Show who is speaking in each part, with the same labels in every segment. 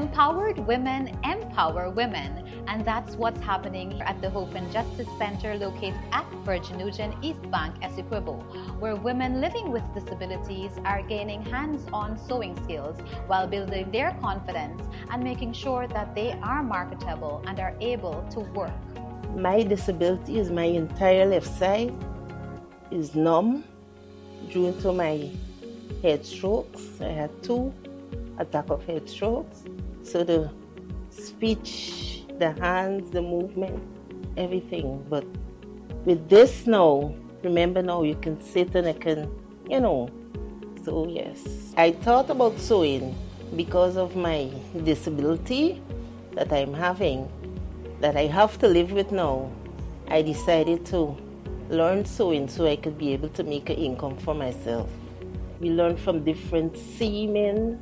Speaker 1: Empowered women empower women, and that's what's happening at the Hope and Justice Center located at Virgin Nugent East Bank, Essequibo, where women living with disabilities are gaining hands-on sewing skills while building their confidence and making sure that they are marketable and are able to work.
Speaker 2: My disability is my entire left side is numb due to my head strokes. I had 2 attacks of head strokes. So the speech, the hands, the movement, everything. But with this now, remember now you can sit and I can, So yes, I thought about sewing because of my disability that I'm having, that I have to live with now. I decided to learn sewing so I could be able to make an income for myself. We learn from different seams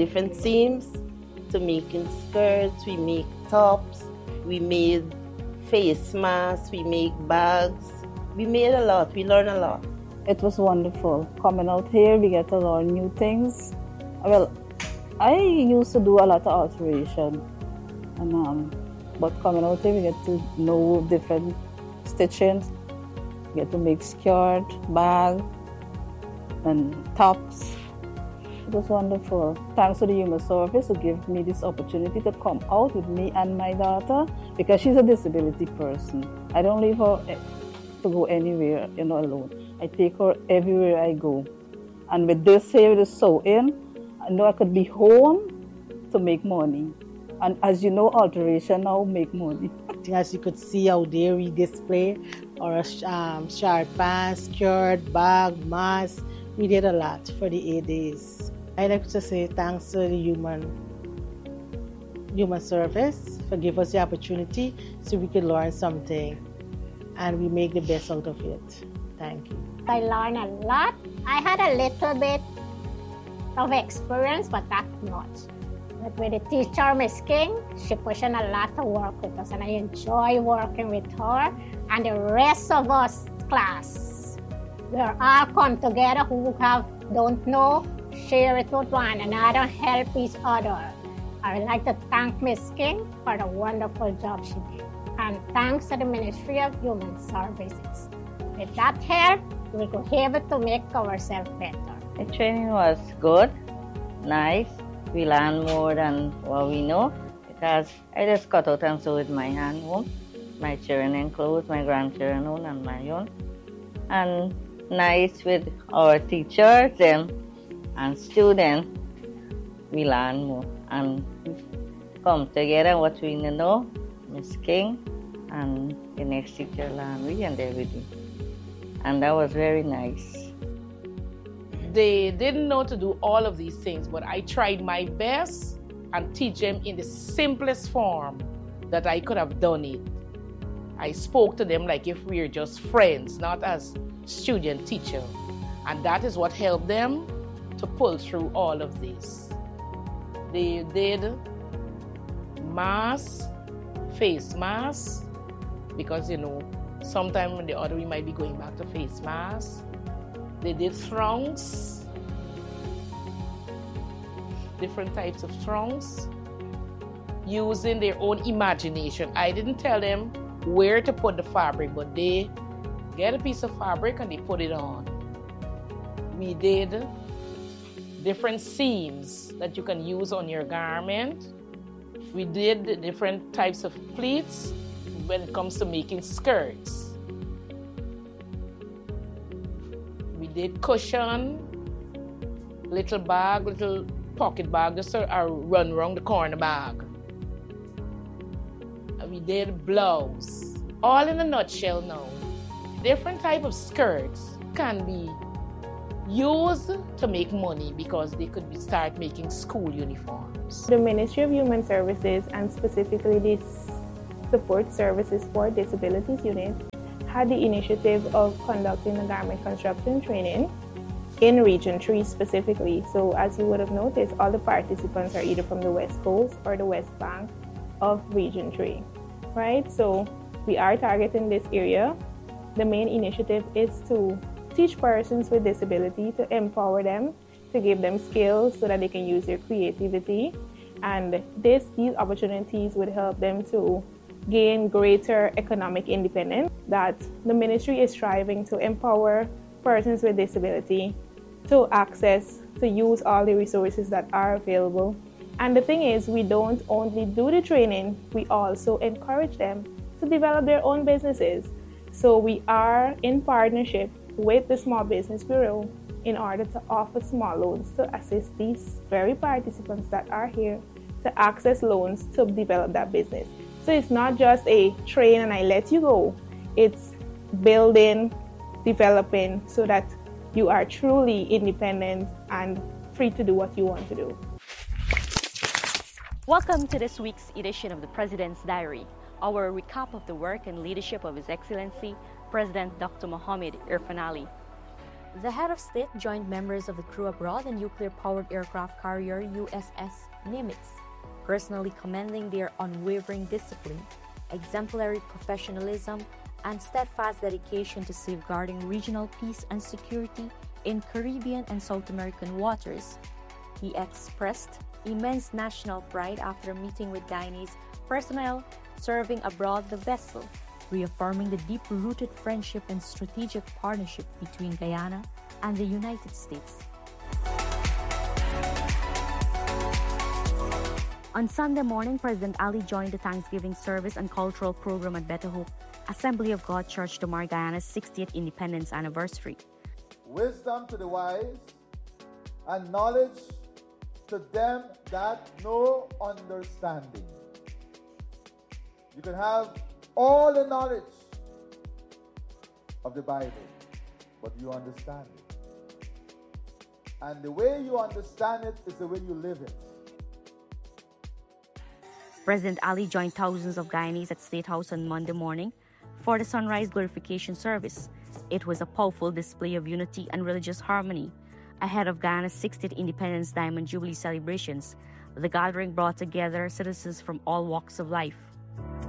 Speaker 2: to making skirts, we make tops, we made face masks, we make bags. We made a lot, we learned a lot.
Speaker 3: It was wonderful. Coming out here, we get to learn new things. Well, I used to do a lot of alteration, but coming out here, we get to know different stitchings. We get to make skirt, bag, and tops. It was wonderful. Thanks to the Human Service to give me this opportunity to come out with me and my daughter, because she's a disability person. I don't leave her to go anywhere, alone. I take her everywhere I go. And with this here, with the sewing, I know I could be home to make money. And as you know, alteration now make money.
Speaker 4: As you could see out there, we display our short pants, skirt, bag, mask. We did a lot for the 8 days. I'd like to say thanks to the Human Service for giving us the opportunity so we could learn something and we make the best out of it. Thank you.
Speaker 5: I learned a lot. I had a little bit of experience, but not much. But with the teacher, Miss King, she pushed in a lot of work with us, and I enjoy working with her and the rest of us class. We're all come together who don't know, share it with one another, help each other. I would like to thank Miss King for the wonderful job she did. And thanks to the Ministry of Human Services. With that help, we could be able to make ourselves better.
Speaker 6: The training was good, nice. We learned more than what we know, because I just cut out and sew with my hand home. My children in clothes, my grandchildren own, and my own. And nice with our teachers and students, we learn more and come together what we know, Miss King and the next teacher learn we and everything. And that was very nice.
Speaker 7: They didn't know to do all of these things, but I tried my best and teach them in the simplest form that I could have done it. I spoke to them like if we were just friends, not as student teacher. And that is what helped them to pull through all of this. They did masks, face masks, because sometime when the other we might be going back to face masks. They did throngs, different types of throngs, using their own imagination. I didn't tell them where to put the fabric, but they get a piece of fabric and they put it on. We did different seams that you can use on your garment. We did different types of pleats when it comes to making skirts. We did cushion, little bag, little pocket bag, just a run around the corner bag. We did blouse. All in a nutshell now. Different type of skirts can be used to make money because they could start making school uniforms.
Speaker 8: The Ministry of Human Services, and specifically the Support Services for Disabilities Unit, had the initiative of conducting a garment construction training in Region 3 specifically. So as you would have noticed, all the participants are either from the West Coast or the West Bank of Region 3, right? So we are targeting this area. The main initiative is to teach persons with disability, to empower them, to give them skills so that they can use their creativity And these opportunities would help them to gain greater economic independence, that the ministry is striving to empower persons with disability to access, to use all the resources that are available. And the thing is, we don't only do the training, we also encourage them to develop their own businesses. So we are in partnership with the Small Business Bureau in order to offer small loans to assist these very participants that are here to access loans to develop that business. So it's not just a train and I let you go. It's building, developing so that you are truly independent and free to do what you want to do.
Speaker 9: Welcome to this week's edition of the President's Diary, our recap of the work and leadership of His Excellency, President Dr. Mohamed Irfaan Ali. The head of state joined members of the crew aboard the nuclear-powered aircraft carrier USS Nimitz, personally commending their unwavering discipline, exemplary professionalism, and steadfast dedication to safeguarding regional peace and security in Caribbean and South American waters. He expressed immense national pride after meeting with Guyanese personnel serving aboard the vessel, reaffirming the deep-rooted friendship and strategic partnership between Guyana and the United States. On Sunday morning, President Ali joined the Thanksgiving service and cultural program at Better Hope Assembly of God Church to mark Guyana's 60th independence anniversary.
Speaker 10: Wisdom to the wise, and knowledge to them that know understanding. You can have all the knowledge of the Bible, but you understand it. And the way you understand it is the way you live it.
Speaker 9: President Ali joined thousands of Guyanese at State House on Monday morning for the sunrise glorification service. It was a powerful display of unity and religious harmony. Ahead of Guyana's 60th Independence Diamond Jubilee celebrations, the gathering brought together citizens from all walks of life.